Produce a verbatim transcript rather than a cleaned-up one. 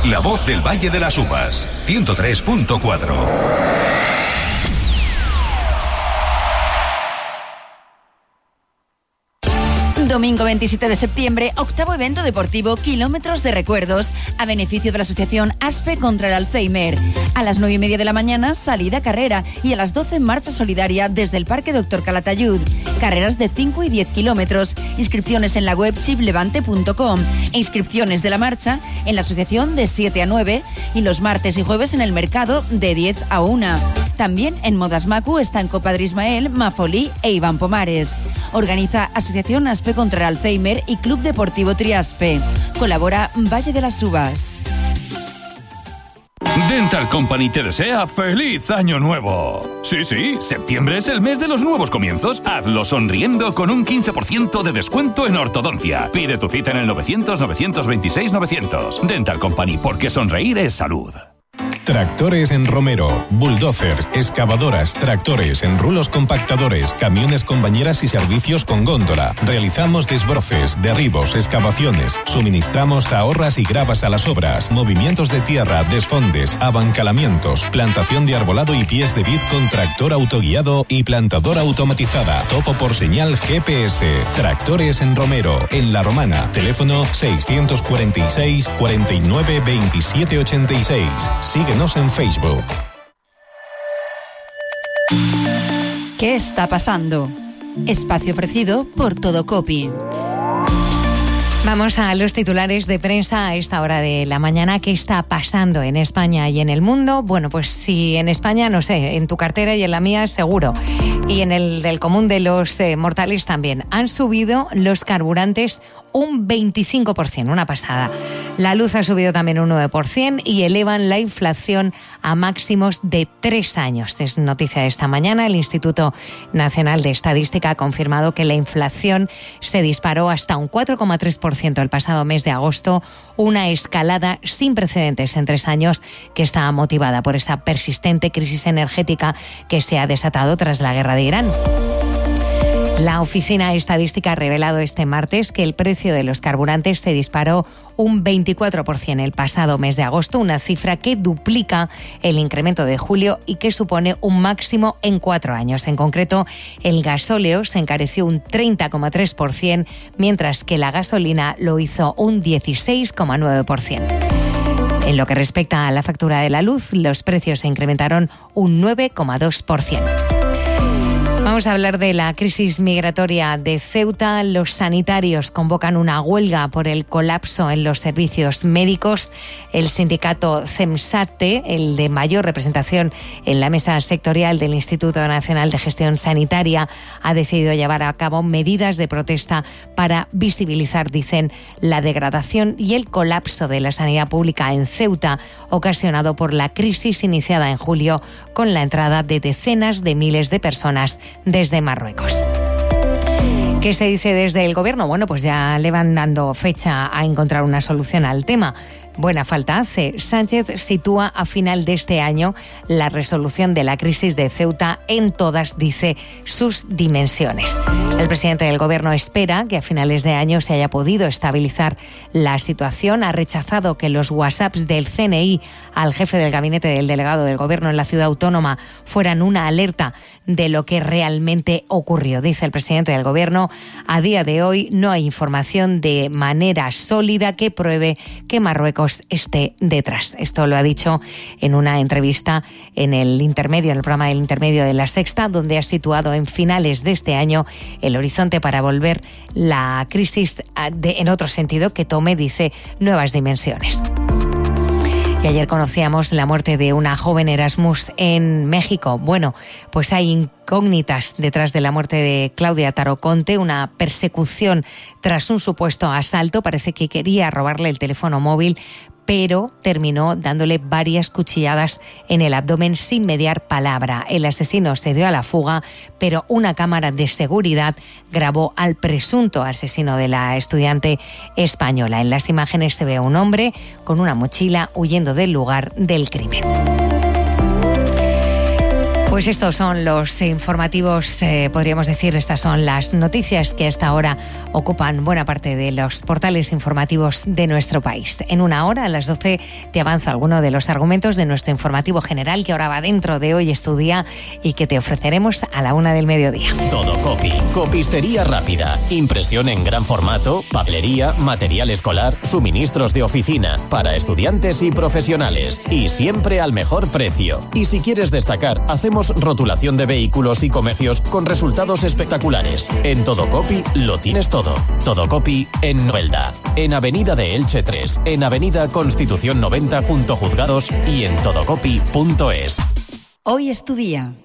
la voz del Valle de las Uvas, ciento tres punto cuatro. Domingo veintisiete de septiembre, octavo evento deportivo Kilómetros de Recuerdos, a beneficio de la asociación ASPE contra el Alzheimer. A las nueve y media de la mañana, salida carrera, y a las doce, marcha solidaria desde el Parque Doctor Calatayud. Carreras de cinco y diez kilómetros. Inscripciones en la web chiplevante punto com. E inscripciones de la marcha en la asociación de siete a nueve y los martes y jueves en el mercado de diez a una. También en Modasmacu están Copadre Ismael, Mafolí e Iván Pomares. Organiza Asociación ASPE contra el Alzheimer y Club Deportivo Triaspe. Colabora Valle de las Uvas. Dental Company te desea ¡feliz año nuevo! Sí, sí, septiembre es el mes de los nuevos comienzos. Hazlo sonriendo con un quince por ciento de descuento en ortodoncia. Pide tu cita en el novecientos, novecientos veintiséis, novecientos. Dental Company, porque sonreír es salud. Tractores en Romero, bulldozers, excavadoras, tractores, enrulos compactadores, camiones con bañeras y servicios con góndola. Realizamos desbroces, derribos, excavaciones, suministramos ahorras y gravas a las obras, movimientos de tierra, desfondes, abancalamientos, plantación de arbolado y pies de vid con tractor autoguiado y plantadora automatizada. Topo por señal G P S. Tractores en Romero, en La Romana. Teléfono seiscientos cuarenta y seis, cuarenta y nueve, veintisiete ochenta y seis. Síguenos en Facebook. ¿Qué está pasando? Espacio ofrecido por Todocopy. Vamos a los titulares de prensa a esta hora de la mañana. ¿Qué está pasando en España y en el mundo? Bueno, pues si en España, no sé, en tu cartera y en la mía seguro. Y en el del común de los eh, mortales también. Han subido los carburantes un veinticinco por ciento, una pasada. La luz ha subido también un nueve por ciento y elevan la inflación a máximos de tres años. Es noticia de esta mañana. El Instituto Nacional de Estadística ha confirmado que la inflación se disparó hasta un cuatro coma tres por ciento el pasado mes de agosto, una escalada sin precedentes en tres años que está motivada por esa persistente crisis energética que se ha desatado tras la guerra de Irán. La Oficina Estadística ha revelado este martes que el precio de los carburantes se disparó un veinticuatro por ciento el pasado mes de agosto, una cifra que duplica el incremento de julio y que supone un máximo en cuatro años. En concreto, el gasóleo se encareció un treinta coma tres por ciento, mientras que la gasolina lo hizo un dieciséis coma nueve por ciento. En lo que respecta a la factura de la luz, los precios se incrementaron un nueve coma dos por ciento. Vamos a hablar de la crisis migratoria de Ceuta. Los sanitarios convocan una huelga por el colapso en los servicios médicos. El sindicato CEMSATE, el de mayor representación en la mesa sectorial del Instituto Nacional de Gestión Sanitaria, ha decidido llevar a cabo medidas de protesta para visibilizar, dicen, la degradación y el colapso de la sanidad pública en Ceuta, ocasionado por la crisis iniciada en julio con la entrada de decenas de miles de personas desde Marruecos. ¿Qué se dice desde el Gobierno? Bueno, pues ya le van dando fecha a encontrar una solución al tema. Buena falta hace. Sánchez sitúa a final de este año la resolución de la crisis de Ceuta en todas, dice, sus dimensiones. El presidente del Gobierno espera que a finales de año se haya podido estabilizar la situación. Ha rechazado que los WhatsApps del C N I al jefe del gabinete del delegado del Gobierno en la ciudad autónoma fueran una alerta de lo que realmente ocurrió. Dice el presidente del Gobierno, a día de hoy no hay información de manera sólida que pruebe que Marruecos esté detrás. Esto lo ha dicho en una entrevista en el intermedio, en el programa del intermedio de La Sexta, donde ha situado en finales de este año el horizonte para volver la crisis de, en otro sentido, que tome, dice, nuevas dimensiones. Y ayer conocíamos la muerte de una joven Erasmus en México. Bueno, pues hay incógnitas detrás de la muerte de Claudia Taroconte, una persecución tras un supuesto asalto. Parece que quería robarle el teléfono móvil, pero terminó dándole varias cuchilladas en el abdomen sin mediar palabra. El asesino se dio a la fuga, pero una cámara de seguridad grabó al presunto asesino de la estudiante española. En las imágenes se ve a un hombre con una mochila huyendo del lugar del crimen. Pues estos son los informativos, eh, podríamos decir, estas son las noticias que hasta ahora ocupan buena parte de los portales informativos de nuestro país. En una hora, a las doce, te avanzo alguno de los argumentos de nuestro informativo general que ahora va dentro de Hoy Estudia y que te ofreceremos a la una del mediodía. Todo Copy, copistería rápida, impresión en gran formato, papelería, material escolar, suministros de oficina, para estudiantes y profesionales, y siempre al mejor precio. Y si quieres destacar, hacemos rotulación de vehículos y comercios con resultados espectaculares. En Todo Copy lo tienes todo. Todo Copy en Novelda, en Avenida de Elche tres, en Avenida Constitución noventa junto a Juzgados y en todocopy punto es. Hoy Estudia.